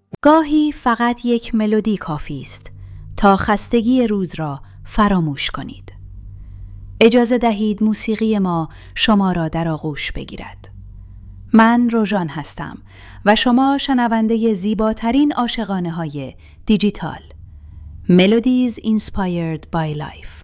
گاهی فقط یک ملودی کافی است تا خستگی روز را فراموش کنید. اجازه دهید موسیقی ما شما را در آغوش بگیرد. من روژان هستم و شما شنونده زیباترین عاشقانه‌های دیجیتال. Melodies Inspired by Life.